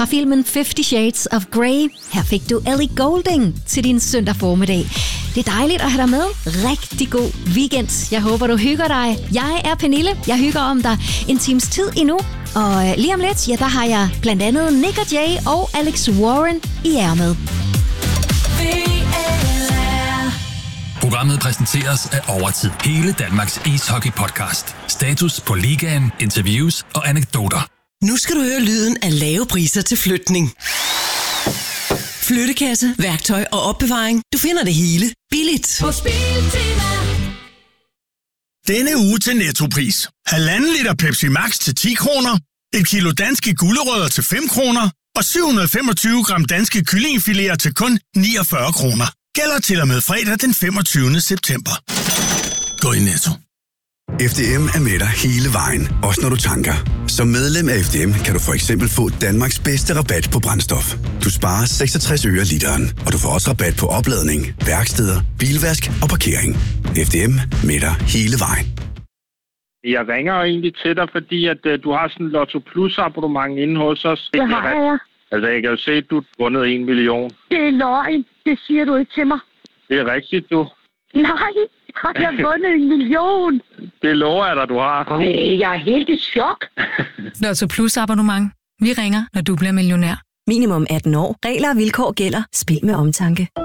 fra filmen 50 Shades of Grey. Her fik du Ellie Goulding til din søndag formiddag. Det er dejligt at have dig med. Rigtig god weekend. Jeg håber, du hygger dig. Jeg er Pernille. Jeg hygger om dig en times tid endnu. Og lige om lidt, ja, der har jeg blandt andet Nick og Jay og Alex Warren i ærmet. Programmet præsenteres af Overtid. Hele Danmarks ishockey-podcast. Status på ligaen, interviews og anekdoter. Nu skal du høre lyden af lave priser til flytning. Flyttekasse, værktøj og opbevaring. Du finder det hele billigt. På Biltema. Denne uge til Nettopris. 1,5 liter Pepsi Max til 10 kroner. 1 kilo danske gulerødder til 5 kroner. Og 725 gram danske kyllingefiléer til kun 49 kroner. Gælder til og med fredag den 25. september. Gå i Netto. FDM er med dig hele vejen, også når du tanker. Som medlem af FDM kan du for eksempel få Danmarks bedste rabat på brændstof. Du sparer 66 øre literen, og du får også rabat på opladning, værksteder, bilvask og parkering. FDM med dig hele vejen. Jeg ringer egentlig til dig, fordi at du har sådan en Lotto Plus abonnement inde hos os. Det har jeg. Altså, jeg kan jo se, at du har vundet 1 million. Det er løgn. Det siger du ikke til mig. Det er rigtigt, du. Nej, har jeg vundet 1 million? Det lover jeg dig, du har. Jeg er helt i chok. Lotto Plus abonnement. Vi ringer, når du bliver millionær. Minimum 18 år. Regler og vilkår gælder. Spil med omtanke.